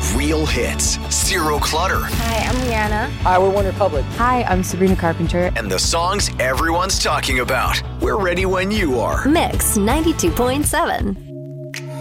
Real hits, zero clutter, Hi, I'm Rihanna. Hi, we're OneRepublic. Hi, I'm Sabrina Carpenter. and the songs everyone's talking about. We're ready when you are. Mix 92.7.